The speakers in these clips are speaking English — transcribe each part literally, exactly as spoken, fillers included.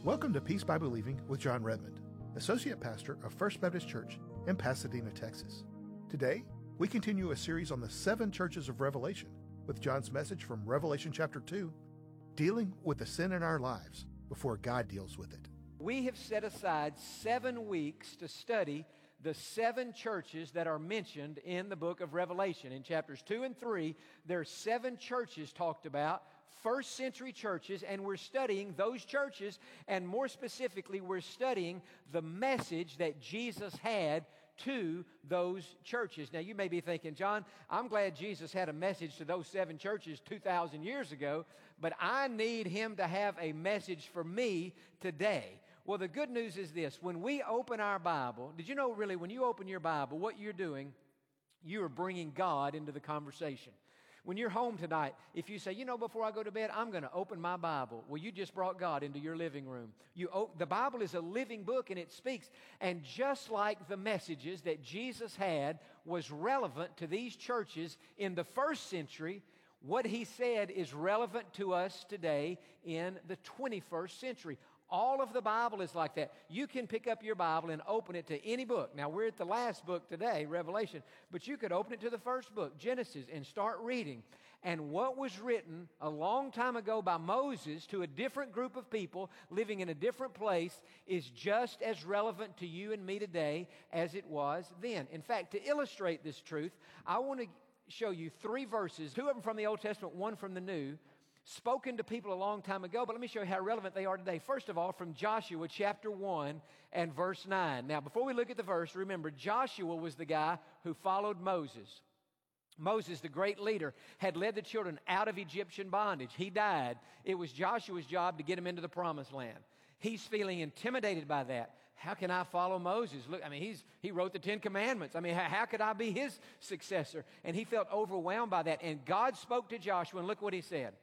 Welcome to Peace by Believing with John Redmond, Associate Pastor of First Baptist Church in Pasadena, Texas. Today, we continue a series on the seven churches of Revelation with John's message from Revelation chapter two, dealing with the sin in our lives before God deals with it. We have set aside seven weeks to study the seven churches that are mentioned in the book of Revelation. In chapters two and three, there are seven churches talked about, first century churches, and we're studying those churches, and more specifically, we're studying the message that Jesus had to those churches. Now, you may be thinking, John, I'm glad Jesus had a message to those seven churches two thousand years ago, but I need him to have a message for me today. Well, the good news is this. When we open our Bible, did you know really when you open your Bible, what you're doing, you are bringing God into the conversation. When you're home tonight, if you say, you know, before I go to bed, I'm going to open my Bible. Well, you just brought God into your living room. You op- the Bible is a living book and it speaks. And just like the messages that Jesus had was relevant to these churches in the first century, what he said is relevant to us today in the twenty-first century. All of the Bible is like that. You can pick up your Bible and open it to any book. Now, we're at the last book today, Revelation, but you could open it to the first book, Genesis, and start reading. And what was written a long time ago by Moses to a different group of people living in a different place is just as relevant to you and me today as it was then. In fact, to illustrate this truth, I want to show you three verses, two of them from the Old Testament, one from the New, spoken to people a long time ago, but let me show you how relevant they are today. First of all, from Joshua chapter one and verse nine. Now, before we look at the verse, remember, Joshua was the guy who followed Moses. Moses, the great leader, had led the children out of Egyptian bondage. He died. It was Joshua's job to get them into the promised land. He's feeling intimidated by that. How can I follow Moses? Look, I mean, he's he wrote the Ten Commandments. I mean, how, how could I be his successor? And he felt overwhelmed by that. And God spoke to Joshua, and look what he said.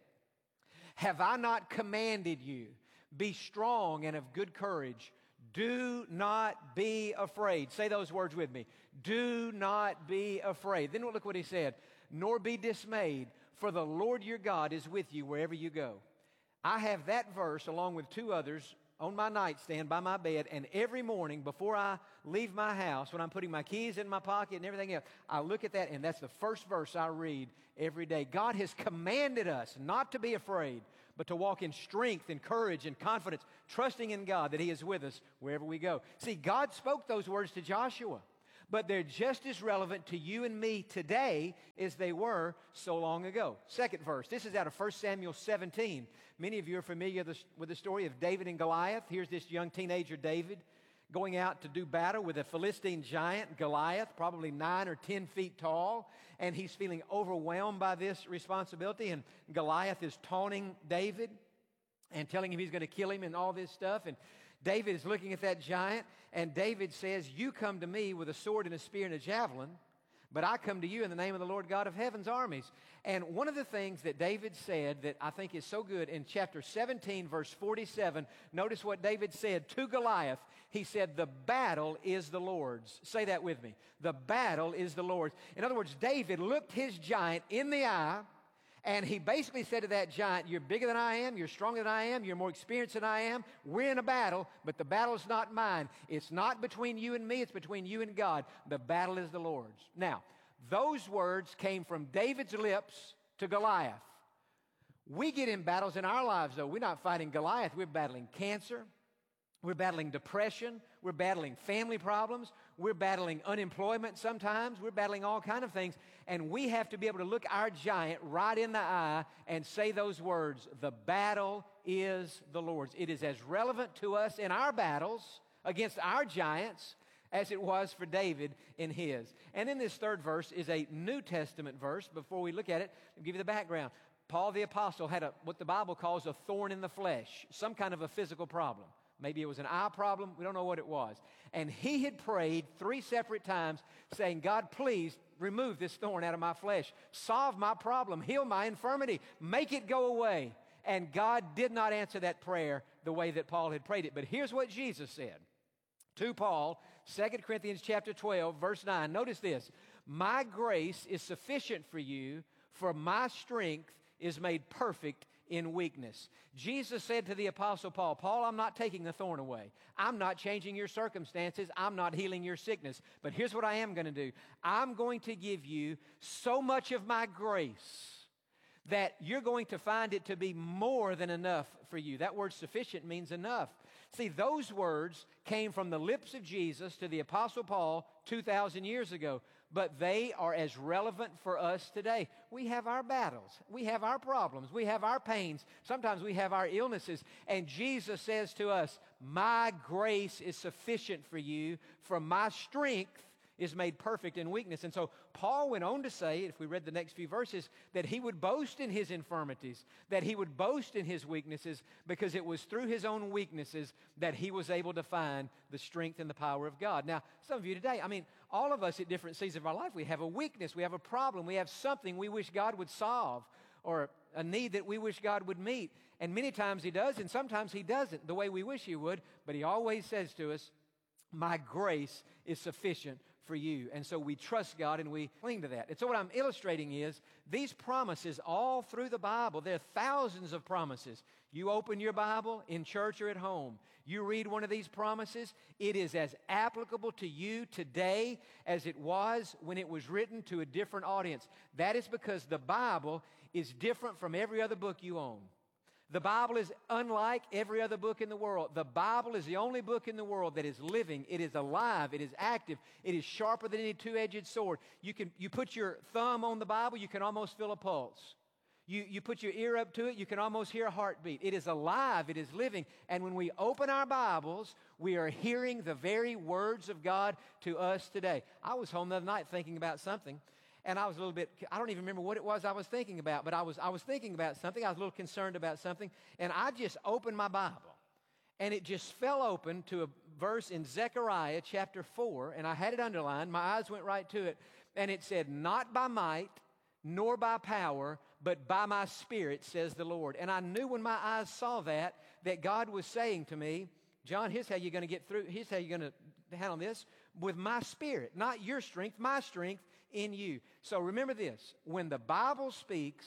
Have I not commanded you? Be strong and of good courage. Do not be afraid. Say those words with me. Do not be afraid. Then look what he said. Nor be dismayed, for the Lord your God is with you wherever you go. I have that verse along with two others on my nightstand by my bed, and every morning before I leave my house, when I'm putting my keys in my pocket and everything else, I look at that, and that's the first verse I read every day. God has commanded us not to be afraid, but to walk in strength and courage and confidence, trusting in God that he is with us wherever we go. See, God spoke those words to Joshua, but they're just as relevant to you and me today as they were so long ago. Second verse. This is out of First Samuel seventeen. Many of you are familiar with the story of David and Goliath. Here's this young teenager, David, going out to do battle with a Philistine giant, Goliath, probably nine or ten feet tall, and he's feeling overwhelmed by this responsibility, and Goliath is taunting David and telling him he's going to kill him and all this stuff, and David is looking at that giant, and David says, you come to me with a sword and a spear and a javelin, but I come to you in the name of the Lord God of heaven's armies. And one of the things that David said that I think is so good in chapter seventeen, verse forty-seven, notice what David said to Goliath. He said, the battle is the Lord's. Say that with me. The battle is the Lord's. In other words, David looked his giant in the eye, and he basically said to that giant, you're bigger than I am, you're stronger than I am, you're more experienced than I am. We're in a battle, but the battle is not mine. It's not between you and me, it's between you and God. The battle is the Lord's. Now, those words came from David's lips to Goliath. We get in battles in our lives, though. We're not fighting Goliath. We're battling cancer. We're battling depression. We're battling family problems. We're battling unemployment sometimes. We're battling all kinds of things. And we have to be able to look our giant right in the eye and say those words, the battle is the Lord's. It is as relevant to us in our battles against our giants as it was for David in his. And then this third verse is a New Testament verse. Before we look at it, I'll give you the background. Paul the Apostle had a what the Bible calls a thorn in the flesh, some kind of a physical problem. Maybe it was an eye problem. We don't know what it was. And he had prayed three separate times saying, God, please remove this thorn out of my flesh. Solve my problem. Heal my infirmity. Make it go away. And God did not answer that prayer the way that Paul had prayed it. But here's what Jesus said to Paul, Second Corinthians chapter twelve, verse nine. Notice this. My grace is sufficient for you, for my strength is made perfect in weakness. Jesus said to the Apostle Paul, Paul, I'm not taking the thorn away. I'm not changing your circumstances. I'm not healing your sickness. But here's what I am going to do. I'm going to give you so much of my grace that you're going to find it to be more than enough for you. That word sufficient means enough. See, those words came from the lips of Jesus to the Apostle Paul two thousand years ago, but they are as relevant for us today. We have our battles. We have our problems. We have our pains. Sometimes we have our illnesses. And Jesus says to us, my grace is sufficient for you, for my strength is made perfect in weakness. And so Paul went on to say, if we read the next few verses, that he would boast in his infirmities, that he would boast in his weaknesses, because it was through his own weaknesses that he was able to find the strength and the power of God. Now, some of you today, I mean, all of us at different seasons of our life, we have a weakness, we have a problem, we have something we wish God would solve, or a need that we wish God would meet. And many times he does, and sometimes he doesn't the way we wish he would, but he always says to us, my grace is sufficient for you. And so we trust God and we cling to that. And so what I'm illustrating is these promises all through the Bible. There are thousands of promises. You open your Bible in church or at home. You read one of these promises. It is as applicable to you today as it was when it was written to a different audience. That is because the Bible is different from every other book you own. The Bible is unlike every other book in the world. The Bible is the only book in the world that is living. It is alive. It is active. It is sharper than any two-edged sword. You can you put your thumb on the Bible, you can almost feel a pulse. You, you put your ear up to it, you can almost hear a heartbeat. It is alive. It is living. And when we open our Bibles, we are hearing the very words of God to us today. I was home the other night thinking about something. And I was a little bit, I don't even remember what it was I was thinking about, but I was I was thinking about something. I was a little concerned about something. And I just opened my Bible. And it just fell open to a verse in Zechariah chapter four. And I had it underlined. My eyes went right to it. And it said, not by might, nor by power, but by my Spirit, says the Lord. And I knew when my eyes saw that, that God was saying to me, John, here's how you're going to get through. Here's how you're going to handle this. With my Spirit, not your strength, my strength in you. So remember this, when the Bible speaks,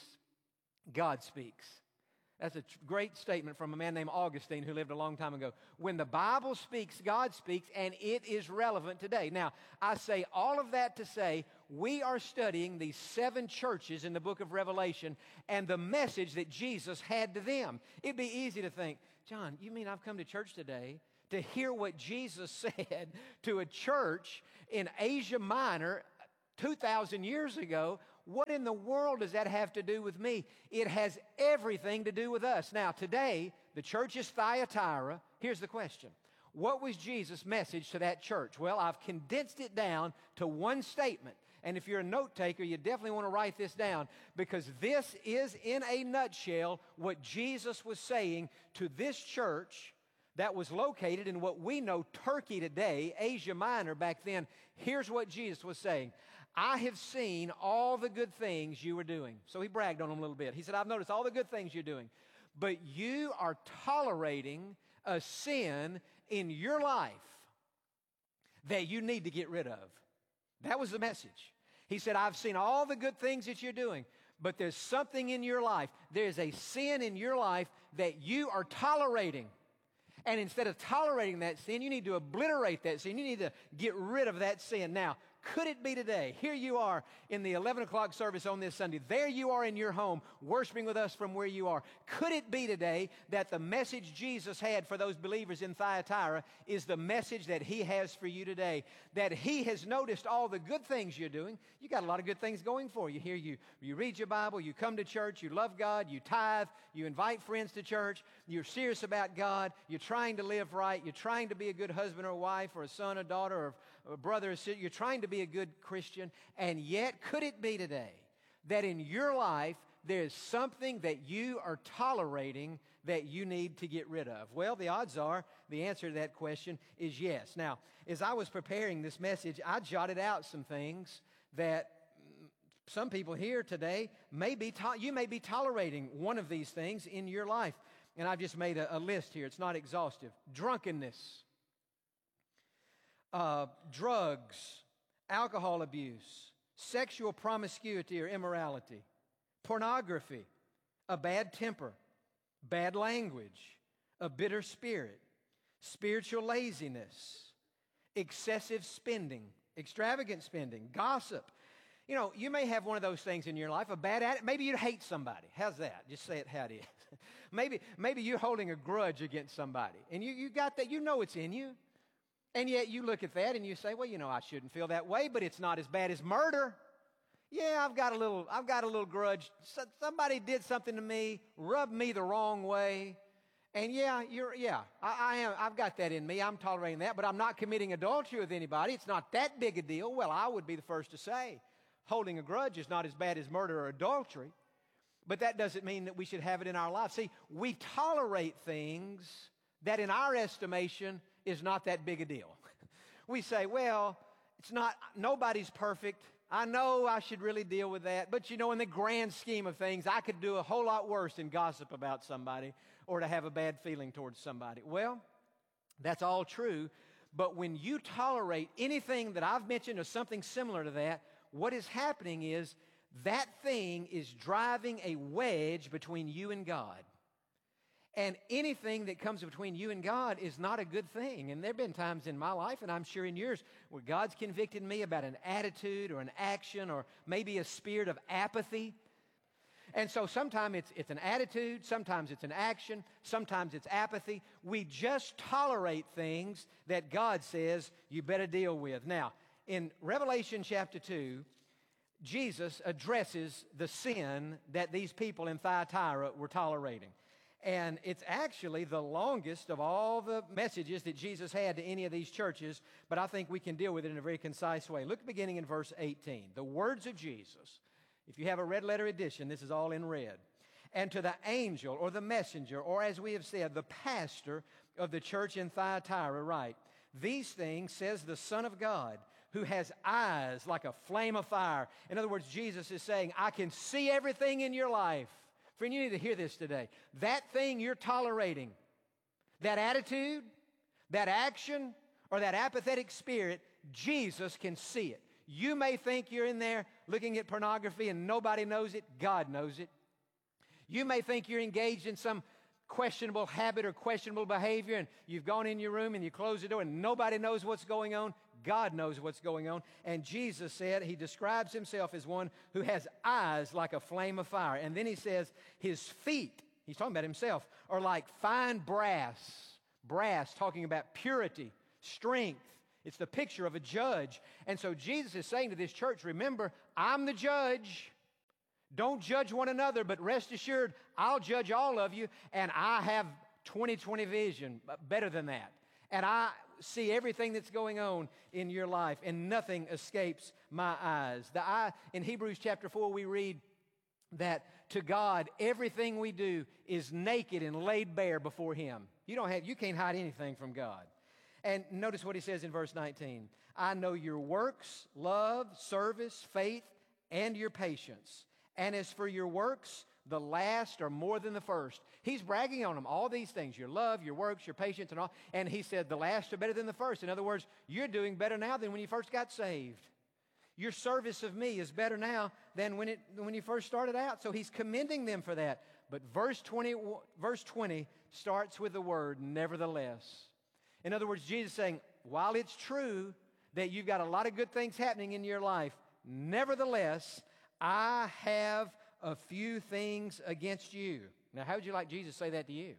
God speaks. That's a tr- great statement from a man named Augustine who lived a long time ago. When the Bible speaks, God speaks, and it is relevant today. Now, I say all of that to say we are studying these seven churches in the book of Revelation and the message that Jesus had to them. It'd be easy to think, John, you mean I've come to church today to hear what Jesus said to a church in Asia Minor two thousand years ago? What in the world does that have to do with me? It has everything to do with us. Now, today, the church is Thyatira. Here's the question. What was Jesus' message to that church? Well, I've condensed it down to one statement. And if you're a note taker, you definitely want to write this down, because this is, in a nutshell, what Jesus was saying to this church that was located in what we know Turkey today, Asia Minor back then. Here's what Jesus was saying. I have seen all the good things you were doing. So he bragged on them a little bit. He said, I've noticed all the good things you're doing, but you are tolerating a sin in your life that you need to get rid of. That was the message. He said, I've seen all the good things that you're doing, but there's something in your life. There's a sin in your life that you are tolerating. And instead of tolerating that sin, you need to obliterate that sin. You need to get rid of that sin. Now, could it be today? Here you are in the eleven o'clock service on this Sunday. There you are in your home, worshiping with us from where you are. Could it be today that the message Jesus had for those believers in Thyatira is the message that he has for you today? That he has noticed all the good things you're doing. You got a lot of good things going for you. Here you, you read your Bible, you come to church, you love God, you tithe, you invite friends to church, you're serious about God, you're trying to live right, you're trying to be a good husband or wife or a son or daughter or a brother or sister, you're trying to be a good Christian, and yet could it be today that in your life there's something that you are tolerating that you need to get rid of? Well, the odds are the answer to that question is yes. Now, as I was preparing this message, I jotted out some things that some people here today may be, to- you may be tolerating one of these things in your life. And I've just made a, a list here. It's not exhaustive. Drunkenness, uh, drugs, alcohol abuse, sexual promiscuity or immorality, pornography, a bad temper, bad language, a bitter spirit, spiritual laziness, excessive spending, extravagant spending, gossip. You know, you may have one of those things in your life, a bad attitude. Maybe you hate somebody. How's that? Just say it how it is. maybe, maybe you're holding a grudge against somebody, and you, you got that. You know it's in you. And yet you look at that and you say, well, you know, I shouldn't feel that way, but it's not as bad as murder. Yeah, I've got a little, I've got a little grudge. So, somebody did something to me, rubbed me the wrong way. And yeah, you're, yeah, I, I am, I've got that in me. I'm tolerating that, but I'm not committing adultery with anybody. It's not that big a deal. Well, I would be the first to say, holding a grudge is not as bad as murder or adultery. But that doesn't mean that we should have it in our lives. See, we tolerate things that in our estimation is not that big a deal. We say, well, it's not, nobody's perfect. I know I should really deal with that. But, you know, in the grand scheme of things, I could do a whole lot worse than gossip about somebody or to have a bad feeling towards somebody. Well, that's all true. But when you tolerate anything that I've mentioned or something similar to that, what is happening is that thing is driving a wedge between you and God. And anything that comes between you and God is not a good thing. And there have been times in my life, and I'm sure in yours, where God's convicted me about an attitude or an action or maybe a spirit of apathy. And so sometimes it's, it's an attitude, sometimes it's an action, sometimes it's apathy. We just tolerate things that God says you better deal with. Now, in Revelation chapter two, Jesus addresses the sin that these people in Thyatira were tolerating. And it's actually the longest of all the messages that Jesus had to any of these churches, but I think we can deal with it in a very concise way. Look beginning in verse eighteen. The words of Jesus. If you have a red letter edition, this is all in red. And to the angel or the messenger, or as we have said, the pastor of the church in Thyatira, write, these things says the Son of God, who has eyes like a flame of fire. In other words, Jesus is saying, I can see everything in your life. Friend, you need to hear this today. That thing you're tolerating, that attitude, that action, or that apathetic spirit, Jesus can see it. You may think you're in there looking at pornography and nobody knows it. God knows it. You may think you're engaged in some questionable habit or questionable behavior, and you've gone in your room and you close the door and nobody knows what's going on. God knows what's going on. And Jesus said, he describes himself as one who has eyes like a flame of fire. And then he says, his feet, he's talking about himself, are like fine brass. Brass, talking about purity, strength. It's the picture of a judge. And so Jesus is saying to this church, remember, I'm the judge. Don't judge one another, but rest assured, I'll judge all of you, and I have twenty twenty vision, better than that. And I see everything that's going on in your life, and nothing escapes my eyes. The eye, in Hebrews chapter four, we read that to God, everything we do is naked and laid bare before Him. You don't have, you can't hide anything from God. And notice what He says in verse nineteen. I know your works, love, service, faith, and your patience. And as for your works, the last are more than the first. He's bragging on them, all these things, your love, your works, your patience, and all. And he said the last are better than the first. In other words, you're doing better now than when you first got saved. Your service of me is better now than when, it, when you first started out. So he's commending them for that. But verse twenty, verse twenty starts with the word nevertheless. In other words, Jesus is saying, while it's true that you've got a lot of good things happening in your life, nevertheless, I have a few things against you. Now, how would you like Jesus to say that to you?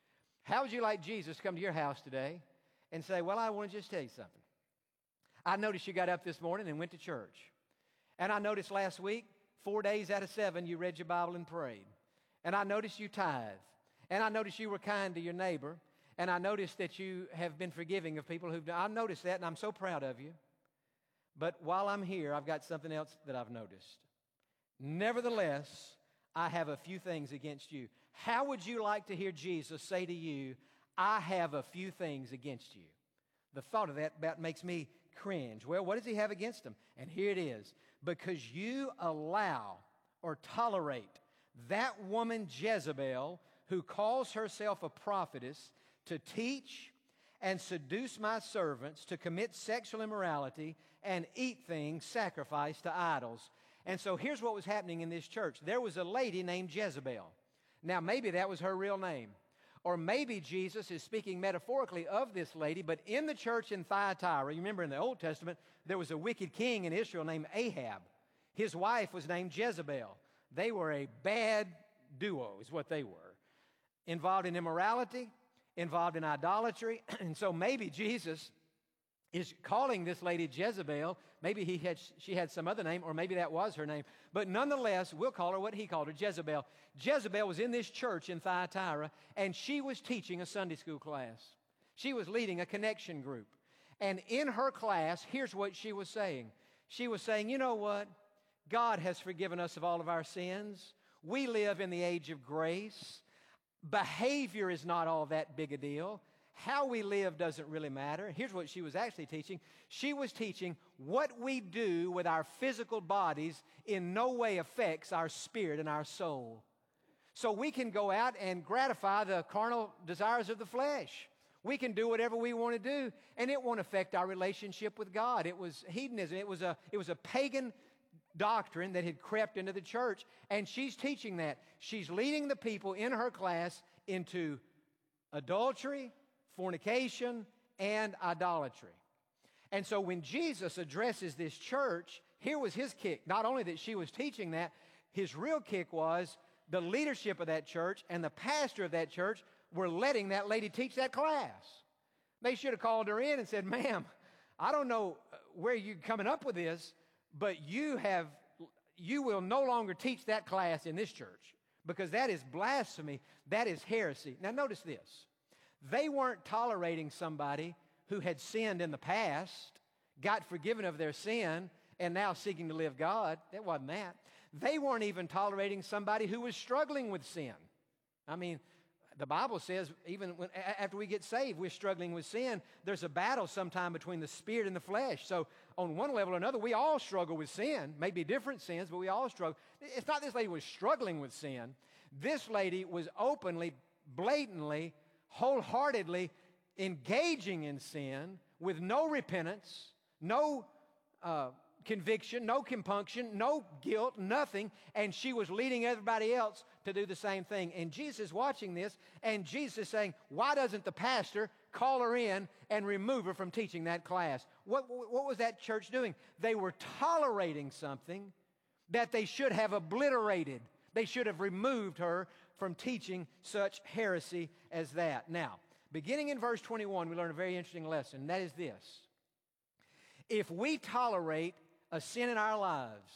How would you like Jesus to come to your house today and say, well, I want to just tell you something. I noticed you got up this morning and went to church. And I noticed last week, four days out of seven, you read your Bible and prayed. And I noticed you tithe. And I noticed you were kind to your neighbor. And I noticed that you have been forgiving of people who've done. I noticed that, and I'm so proud of you. But while I'm here, I've got something else that I've noticed. Nevertheless, I have a few things against you. How would you like to hear Jesus say to you, I have a few things against you? The thought of that about makes me cringe. Well, what does he have against them? And here it is. Because you allow or tolerate that woman Jezebel, who calls herself a prophetess, to teach and seduce my servants to commit sexual immorality and eat things sacrificed to idols. And so here's what was happening in this church. There was a lady named Jezebel. Now, maybe that was her real name. Or maybe Jesus is speaking metaphorically of this lady, but in the church in Thyatira, you remember in the Old Testament, there was a wicked king in Israel named Ahab. His wife was named Jezebel. They were a bad duo, is what they were. Involved in immorality, involved in idolatry. And so maybe Jesus is calling this lady Jezebel. Maybe he had, she had some other name, or maybe that was her name. But nonetheless, we'll call her what he called her, Jezebel. Jezebel was in this church in Thyatira, and she was teaching a Sunday school class. She was leading a connection group. And in her class, here's what she was saying. She was saying, you know what? God has forgiven us of all of our sins. We live in the age of grace. Behavior is not all that big a deal. How we live doesn't really matter. Here's what she was actually teaching. She was teaching what we do with our physical bodies in no way affects our spirit and our soul. So we can go out and gratify the carnal desires of the flesh. We can do whatever we want to do, and it won't affect our relationship with God. It was hedonism. It was a, it was a pagan doctrine that had crept into the church, and she's teaching that. She's leading the people in her class into adultery, fornication, and idolatry. And so when Jesus addresses this church, here was his kick. Not only that she was teaching that, his real kick was the leadership of that church and the pastor of that church were letting that lady teach that class. They should have called her in and said, ma'am, I don't know where you're coming up with this, but you have, you will no longer teach that class in this church because that is blasphemy. That is heresy. Now notice this. They weren't tolerating somebody who had sinned in the past, got forgiven of their sin, and now seeking to live God. That wasn't that. They weren't even tolerating somebody who was struggling with sin. I mean, the Bible says even when, after we get saved, we're struggling with sin. There's a battle sometime between the spirit and the flesh. So on one level or another, we all struggle with sin. Maybe different sins, but we all struggle. It's not this lady was struggling with sin. This lady was openly, blatantly, wholeheartedly engaging in sin with no repentance, no uh, conviction, no compunction, no guilt, nothing, and she was leading everybody else to do the same thing. And Jesus is watching this, and Jesus is saying, why doesn't the pastor call her in and remove her from teaching that class? What, what was that church doing? They were tolerating something that they should have obliterated. They should have removed her from teaching such heresy as that. Now, beginning in verse twenty-one, we learn a very interesting lesson, and that is this. If we tolerate a sin in our lives,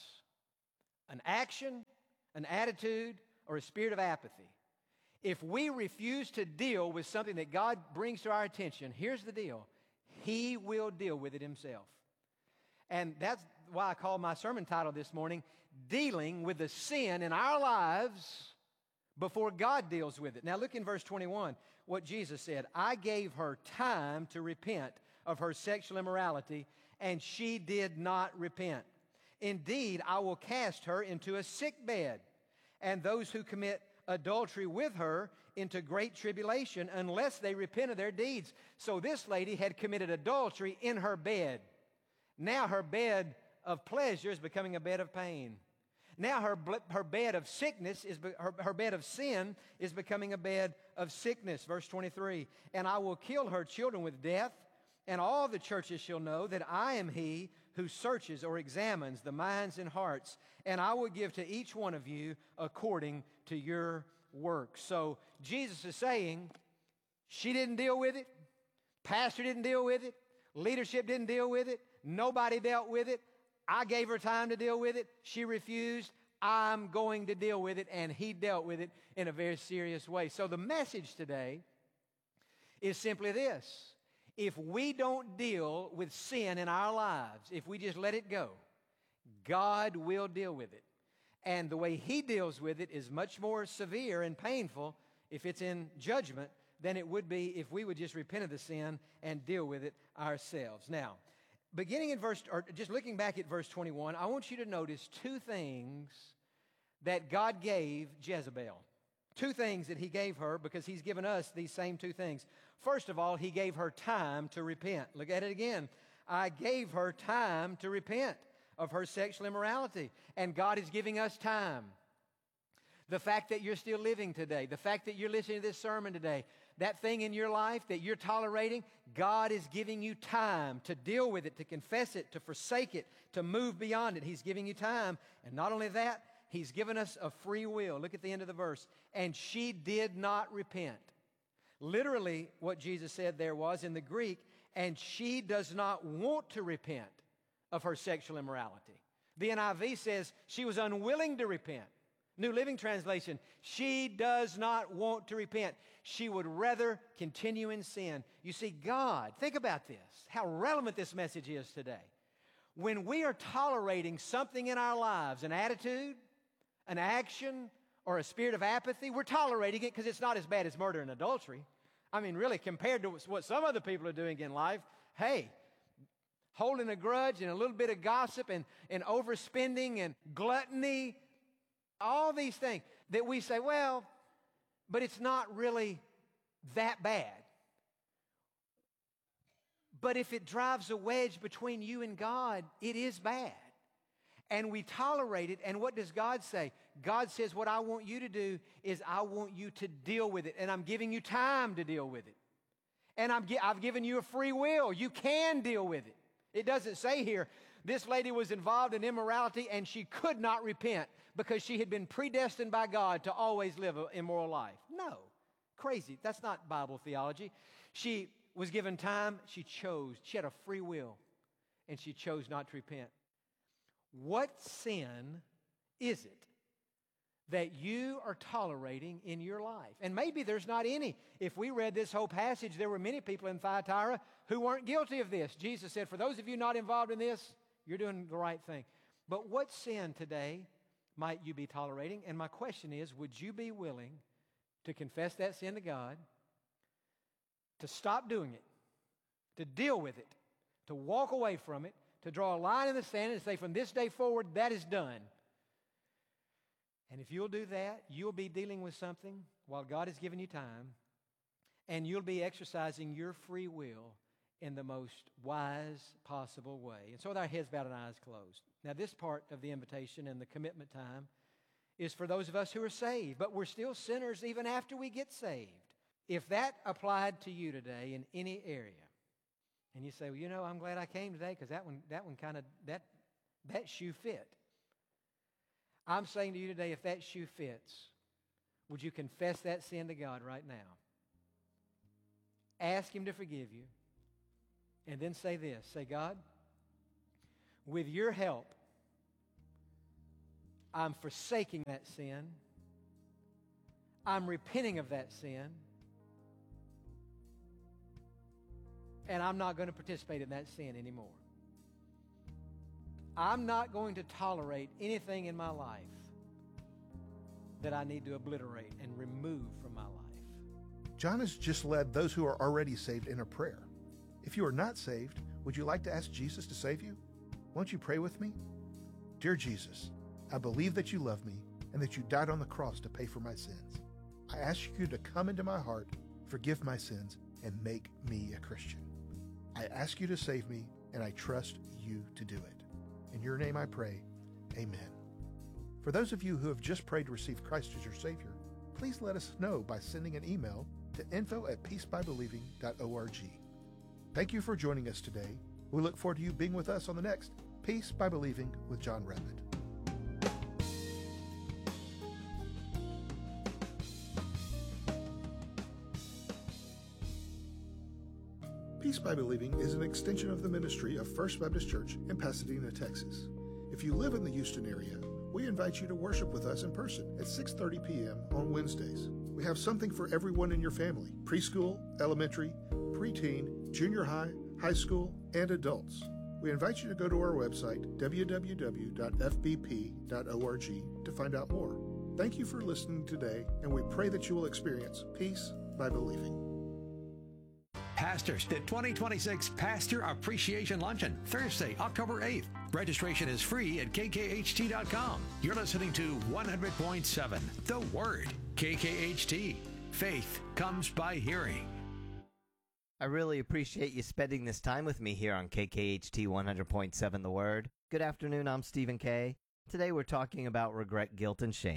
an action, an attitude, or a spirit of apathy, if we refuse to deal with something that God brings to our attention, here's the deal. He will deal with it himself. And that's why I called my sermon title this morning, Dealing with the Sin in Our Lives Before God Deals with It. Now look in verse twenty-one, what Jesus said. I gave her time to repent of her sexual immorality, and she did not repent. Indeed, I will cast her into a sick bed, and those who commit adultery with her into great tribulation, unless they repent of their deeds. So this lady had committed adultery in her bed. Now her bed of pleasure is becoming a bed of pain. Now her, her bed of sickness, is her, her bed of sin is becoming a bed of sickness. Verse twenty-three, and I will kill her children with death, and all the churches shall know that I am he who searches or examines the minds and hearts, and I will give to each one of you according to your works. So Jesus is saying, she didn't deal with it, pastor didn't deal with it, leadership didn't deal with it, nobody dealt with it. I gave her time to deal with it. She refused. I'm going to deal with it, and he dealt with it in a very serious way. So the message today is simply this. If we don't deal with sin in our lives, if we just let it go, God will deal with it. And the way he deals with it is much more severe and painful if it's in judgment than it would be if we would just repent of the sin and deal with it ourselves. Now, beginning in verse, or just looking back at verse twenty-one, I want you to notice two things that God gave Jezebel. Two things that he gave her because he's given us these same two things. First of all, he gave her time to repent. Look at it again. I gave her time to repent of her sexual immorality, and God is giving us time. The fact that you're still living today, the fact that you're listening to this sermon today, that thing in your life that you're tolerating, God is giving you time to deal with it, to confess it, to forsake it, to move beyond it. He's giving you time. And not only that, He's given us a free will. Look at the end of the verse. And she did not repent. Literally, what Jesus said there was in the Greek, and she does not want to repent of her sexual immorality. The N I V says she was unwilling to repent. New Living Translation, she does not want to repent. She would rather continue in sin. You see, God, think about this, how relevant this message is today. When we are tolerating something in our lives, an attitude, an action, or a spirit of apathy, we're tolerating it because it's not as bad as murder and adultery. I mean, really, compared to what some other people are doing in life, hey, holding a grudge and a little bit of gossip and, and overspending and gluttony, all these things that we say, well, but it's not really that bad. But if it drives a wedge between you and God, it is bad. And we tolerate it, and what does God say? God says, what I want you to do is I want you to deal with it, and I'm giving you time to deal with it. And I'm, I've given you a free will. You can deal with it. It doesn't say here, this lady was involved in immorality and she could not repent because she had been predestined by God to always live an immoral life. No, crazy. That's not Bible theology. She was given time. She chose. She had a free will, and she chose not to repent. What sin is it that you are tolerating in your life? And maybe there's not any. If we read this whole passage, there were many people in Thyatira who weren't guilty of this. Jesus said, for those of you not involved in this, you're doing the right thing. But what sin today might you be tolerating? And my question is, would you be willing to confess that sin to God, to stop doing it, to deal with it, to walk away from it, to draw a line in the sand and say, from this day forward, that is done? And if you'll do that, you'll be dealing with something while God has given you time, and you'll be exercising your free will in the most wise possible way. And so with our heads bowed and eyes closed. Now, this part of the invitation and the commitment time is for those of us who are saved, but we're still sinners even after we get saved. If that applied to you today in any area, and you say, well, you know, I'm glad I came today because that one, that one kind of, that, that shoe fit. I'm saying to you today, if that shoe fits, would you confess that sin to God right now? Ask Him to forgive you. And then say this, say, God, with your help, I'm forsaking that sin. I'm repenting of that sin. And I'm not going to participate in that sin anymore. I'm not going to tolerate anything in my life that I need to obliterate and remove from my life. John has just led those who are already saved in a prayer. If you are not saved, would you like to ask Jesus to save you? Won't you pray with me? Dear Jesus, I believe that you love me and that you died on the cross to pay for my sins. I ask you to come into my heart, forgive my sins, and make me a Christian. I ask you to save me, and I trust you to do it. In your name I pray, amen. For those of you who have just prayed to receive Christ as your Savior, please let us know by sending an email to info at peace by believing dot org. Thank you for joining us today. We look forward to you being with us on the next Peace by Believing with John Redmond. Peace by Believing is an extension of the ministry of First Baptist Church in Pasadena, Texas. If you live in the Houston area, we invite you to worship with us in person at six thirty p.m. on Wednesdays. We have something for everyone in your family: preschool, elementary, preteen, junior high, high school, and adults. We invite you to go to our website, w w w dot f b p dot org, to find out more. Thank you for listening today, and we pray that you will experience peace by believing. Pastors, the twenty twenty-six Pastor Appreciation Luncheon, Thursday, October eighth. Registration is free at k k h t dot com. You're listening to one hundred point seven, The Word, K K H T. Faith comes by hearing. I really appreciate you spending this time with me here on K K H T one hundred point seven The Word. Good afternoon, I'm Stephen Kay. Today we're talking about regret, guilt, and shame.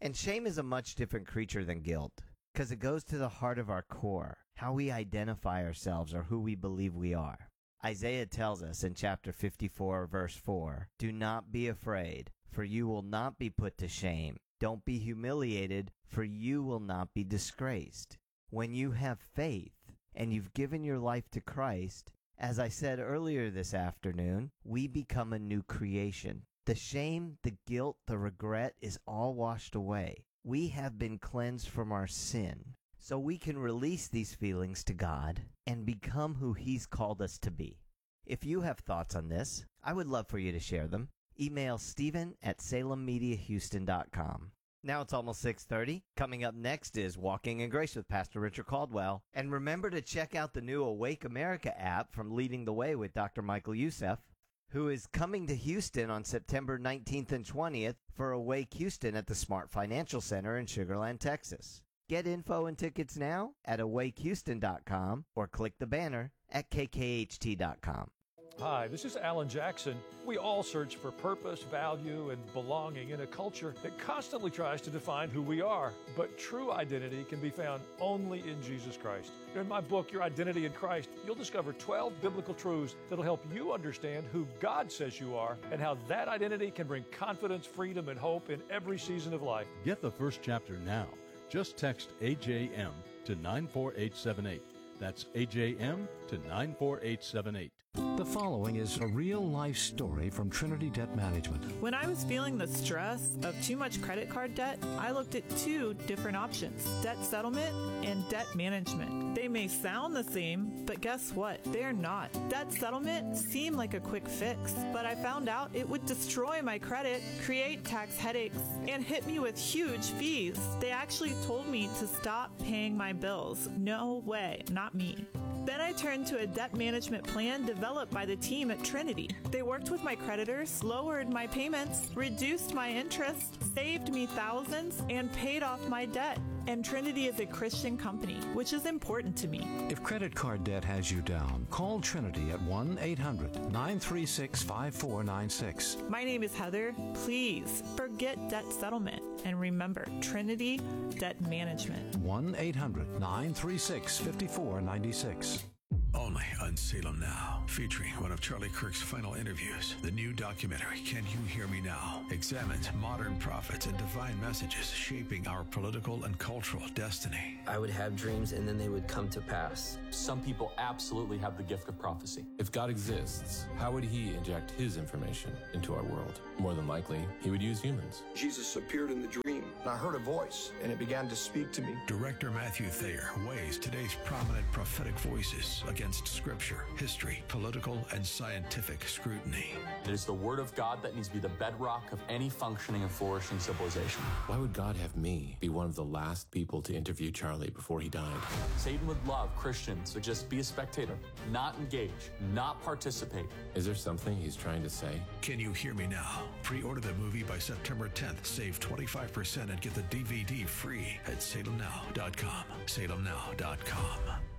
And shame is a much different creature than guilt, because it goes to the heart of our core, how we identify ourselves or who we believe we are. Isaiah tells us in chapter fifty-four, verse four, "Do not be afraid, for you will not be put to shame. Don't be humiliated, for you will not be disgraced." When you have faith and you've given your life to Christ, as I said earlier this afternoon, we become a new creation. The shame, the guilt, the regret is all washed away. We have been cleansed from our sin, so we can release these feelings to God and become who He's called us to be. If you have thoughts on this, I would love for you to share them. Email Stephen at salem media houston dot com. Now it's almost six thirty. Coming up next is Walking in Grace with Pastor Richard Caldwell. And remember to check out the new Awake America app from Leading the Way with Doctor Michael Youssef, who is coming to Houston on September nineteenth and twentieth for Awake Houston at the Smart Financial Center in Sugar Land, Texas. Get info and tickets now at awake houston dot com or click the banner at k k h t dot com. Hi, this is Alan Jackson. We all search for purpose, value, and belonging in a culture that constantly tries to define who we are. But true identity can be found only in Jesus Christ. In my book, Your Identity in Christ, you'll discover twelve biblical truths that'll help you understand who God says you are and how that identity can bring confidence, freedom, and hope in every season of life. Get the first chapter now. Just text A J M to nine four eight seven eight. That's A J M to nine four eight seven eight. The following is a real-life story from Trinity Debt Management. When I was feeling the stress of too much credit card debt, I looked at two different options, debt settlement and debt management. They may sound the same, but guess what? They're not. Debt settlement seemed like a quick fix, but I found out it would destroy my credit, create tax headaches, and hit me with huge fees. They actually told me to stop paying my bills. No way, not me. Then I turned to a debt management plan developed by the team at Trinity. They worked with my creditors, lowered my payments, reduced my interest, saved me thousands, and paid off my debt. And Trinity is a Christian company, which is important to me. If credit card debt has you down, call Trinity at one eight hundred nine three six five four nine six. My name is Heather. Please forget debt settlement and remember Trinity Debt Management. one eight hundred nine three six five four nine six. Only on Salem Now, featuring one of Charlie Kirk's final interviews. The new documentary, Can You Hear Me Now?, examines modern prophets and divine messages shaping our political and cultural destiny. I would have dreams and then they would come to pass. Some people absolutely have the gift of prophecy. If God exists, how would he inject his information into our world? More than likely, he would use humans. Jesus appeared in the dream, and I heard a voice, and it began to speak to me. Director Matthew Thayer weighs today's prominent prophetic voices against scripture, history, political, and scientific scrutiny. It is the word of God that needs to be the bedrock of any functioning and flourishing civilization. Why would God have me be one of the last people to interview Charlie before he died? Satan would love Christians to just be a spectator, not engage, not participate. Is there something he's trying to say? Can You Hear Me Now? Pre-order the movie by September tenth. Save twenty-five percent and get the D V D free at salem now dot com. salem now dot com.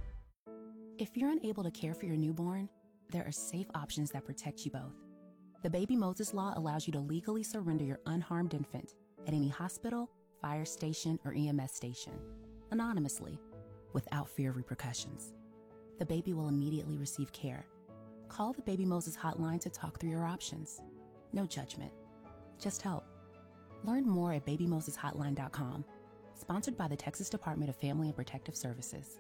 If you're unable to care for your newborn, there are safe options that protect you both. The Baby Moses Law allows you to legally surrender your unharmed infant at any hospital, fire station, or E M S station, anonymously, without fear of repercussions. The baby will immediately receive care. Call the Baby Moses hotline to talk through your options. No judgment, just help. Learn more at baby moses hotline dot com. Sponsored by the Texas Department of Family and Protective Services.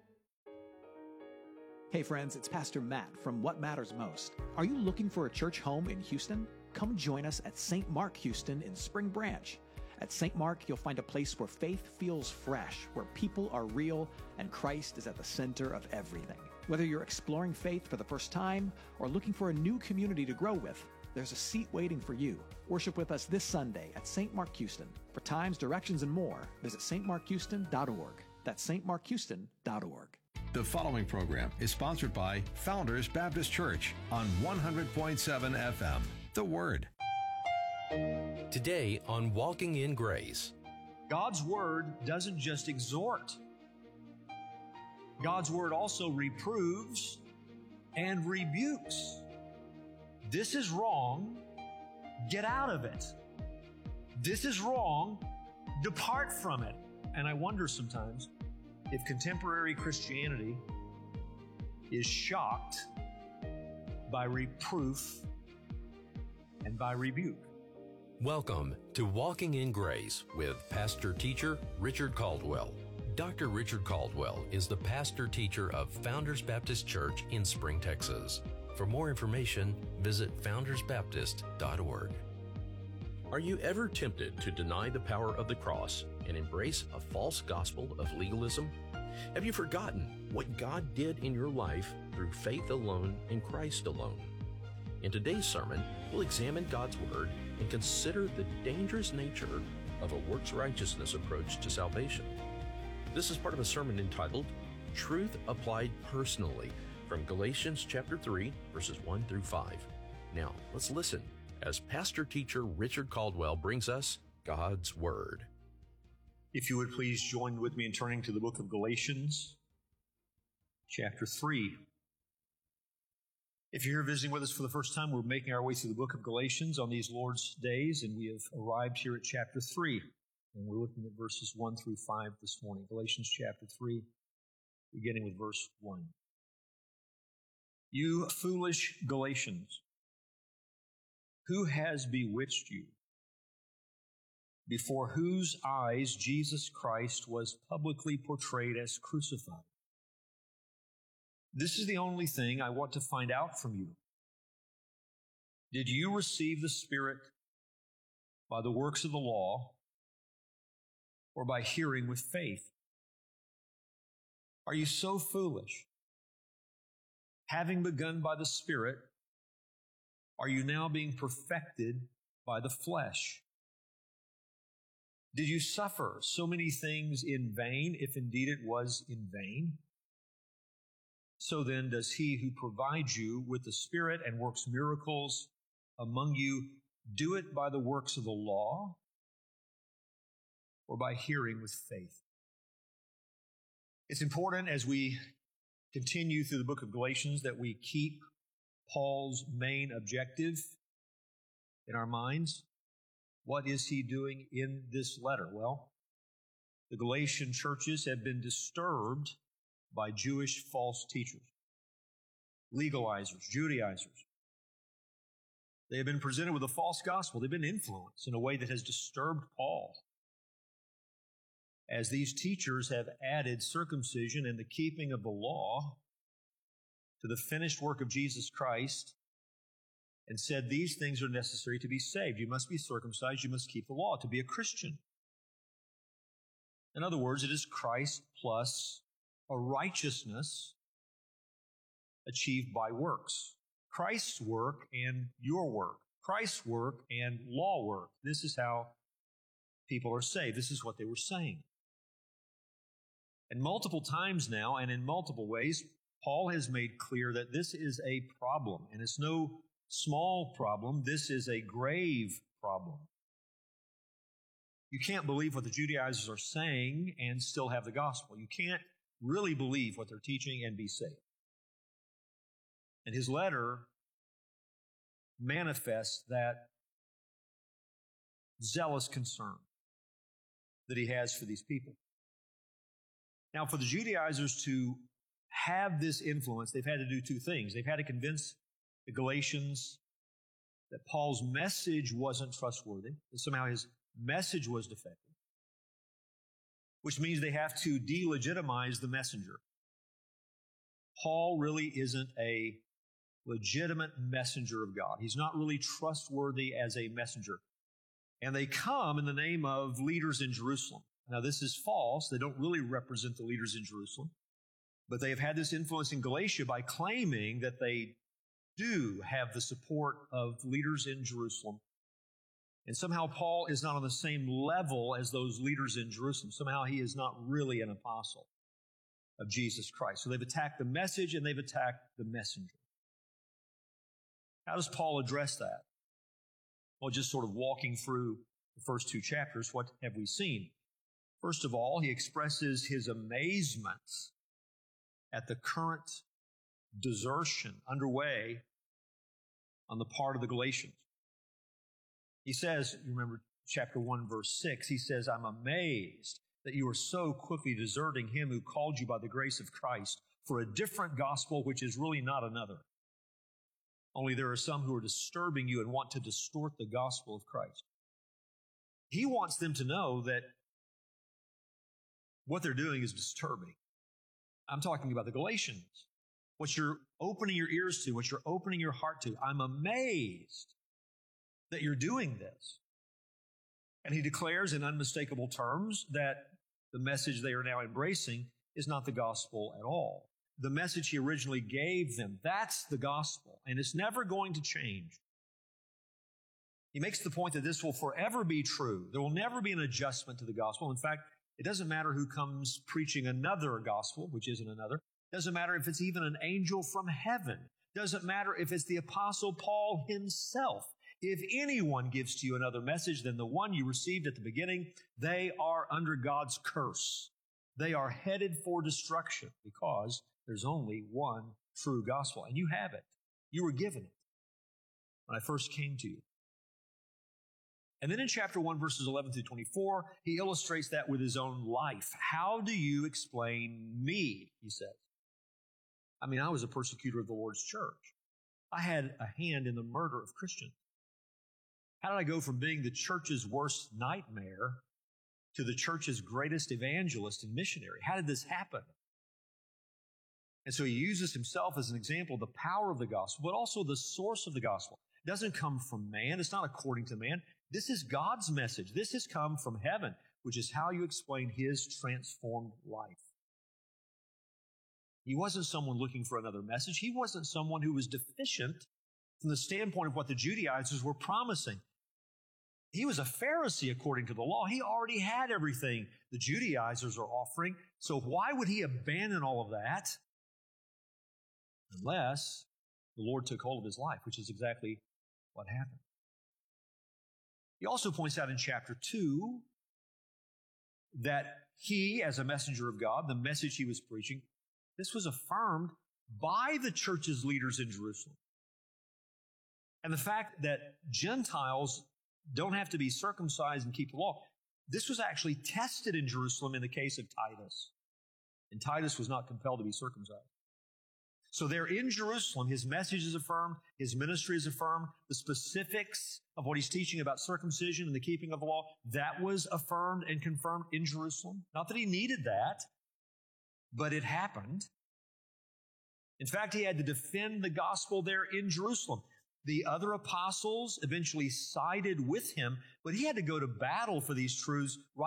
Hey friends, it's Pastor Matt from What Matters Most. Are you looking for a church home in Houston? Come join us at Saint Mark Houston in Spring Branch. At Saint Mark, you'll find a place where faith feels fresh, where people are real, and Christ is at the center of everything. Whether you're exploring faith for the first time or looking for a new community to grow with, there's a seat waiting for you. Worship with us this Sunday at Saint Mark Houston. For times, directions, and more, visit s t mark houston dot org. That's s t mark houston dot org. The following program is sponsored by Founders Baptist Church on one hundred point seven F M. The Word. Today on Walking in Grace. God's Word doesn't just exhort. God's Word also reproves and rebukes. This is wrong. Get out of it. This is wrong. depart from it. And I wonder sometimes if contemporary Christianity is shocked by reproof and by rebuke. Welcome to Walking in Grace with pastor teacher Richard Caldwell. Doctor Richard Caldwell is the pastor teacher of Founders Baptist Church in Spring, Texas. For more information, visit founders baptist dot org. Are you ever tempted to deny the power of the cross and embrace a false gospel of legalism? Have you forgotten what God did in your life through faith alone in Christ alone? In today's sermon, we'll examine God's Word and consider the dangerous nature of a works righteousness approach to salvation. This is part of a sermon entitled Truth Applied Personally from Galatians chapter three, verses one through five. Now, let's listen as pastor teacher Richard Caldwell brings us God's Word. If you would please join with me in turning to the book of Galatians, chapter three. If you're here visiting with us for the first time, we're making our way through the book of Galatians on these Lord's days, and we have arrived here at chapter three. And we're looking at verses one through five this morning. Galatians chapter three, beginning with verse one. You foolish Galatians, who has bewitched you? Before whose eyes Jesus Christ was publicly portrayed as crucified. This is the only thing I want to find out from you. Did you receive the Spirit by the works of the law or by hearing with faith? Are you so foolish? Having begun by the Spirit, are you now being perfected by the flesh? Did you suffer so many things in vain, if indeed it was in vain? So then does he who provides you with the Spirit and works miracles among you do it by the works of the law or by hearing with faith? It's important as we continue through the book of Galatians that we keep Paul's main objective in our minds. What is he doing in this letter? Well, the Galatian churches have been disturbed by Jewish false teachers, legalizers, Judaizers. They have been presented with a false gospel. They've been influenced in a way that has disturbed Paul, as these teachers have added circumcision and the keeping of the law to the finished work of Jesus Christ and said these things are necessary to be saved. You must be circumcised. You must keep the law to be a Christian. In other words, it is Christ plus a righteousness achieved by works. Christ's work and your work. Christ's work and law work. This is how people are saved. This is what they were saying. And multiple times now, and in multiple ways, Paul has made clear that this is a problem. And it's no small problem. This is a grave problem. You can't believe what the Judaizers are saying and still have the gospel. You can't really believe what they're teaching and be saved. And his letter manifests that zealous concern that he has for these people. Now, for the Judaizers to have this influence, they've had to do two things. They've had to convince the Galatians that Paul's message wasn't trustworthy, that somehow his message was defective, which means they have to delegitimize the messenger. Paul really isn't a legitimate messenger of God. He's not really trustworthy as a messenger. And they come in the name of leaders in Jerusalem. Now, this is false. They don't really represent the leaders in Jerusalem. But they have had this influence in Galatia by claiming that they do have the support of leaders in Jerusalem. And somehow Paul is not on the same level as those leaders in Jerusalem. Somehow he is not really an apostle of Jesus Christ. So they've attacked the message and they've attacked the messenger. How does Paul address that? Well, just sort of walking through the first two chapters, what have we seen? First of all, he expresses his amazement at the current desertion underway on the part of the Galatians. He says, you remember chapter one, verse six, he says, I'm amazed that you are so quickly deserting him who called you by the grace of Christ for a different gospel, which is really not another. Only there are some who are disturbing you and want to distort the gospel of Christ. He wants them to know that what they're doing is disturbing. I'm talking about the Galatians. What you're opening your ears to, what you're opening your heart to. I'm amazed that you're doing this. And he declares in unmistakable terms that the message they are now embracing is not the gospel at all. The message he originally gave them, that's the gospel, and it's never going to change. He makes the point that this will forever be true. There will never be an adjustment to the gospel. In fact, it doesn't matter who comes preaching another gospel, which isn't another. It doesn't matter if it's even an angel from heaven. It doesn't matter if it's the Apostle Paul himself. If anyone gives to you another message than the one you received at the beginning, they are under God's curse. They are headed for destruction because there's only one true gospel, and you have it. You were given it when I first came to you. And then in chapter one, verses eleven through twenty-four, he illustrates that with his own life. How do you explain me, he says. I mean, I was a persecutor of the Lord's church. I had a hand in the murder of Christians. How did I go from being the church's worst nightmare to the church's greatest evangelist and missionary? How did this happen? And so he uses himself as an example of the power of the gospel, but also the source of the gospel. It doesn't come from man. It's not according to man. This is God's message. This has come from heaven, which is how you explain his transformed life. He wasn't someone looking for another message. He wasn't someone who was deficient from the standpoint of what the Judaizers were promising. He was a Pharisee according to the law. He already had everything the Judaizers are offering. So why would he abandon all of that? Unless the Lord took hold of his life, which is exactly what happened. He also points out in chapter two that he, as a messenger of God, the message he was preaching, this was affirmed by the church's leaders in Jerusalem. And the fact that Gentiles don't have to be circumcised and keep the law, this was actually tested in Jerusalem in the case of Titus. And Titus was not compelled to be circumcised. So there in Jerusalem, his message is affirmed, his ministry is affirmed, the specifics of what he's teaching about circumcision and the keeping of the law, that was affirmed and confirmed in Jerusalem. Not that he needed that, but it happened. In fact, he had to defend the gospel there in Jerusalem. The other apostles eventually sided with him, but he had to go to battle for these truths right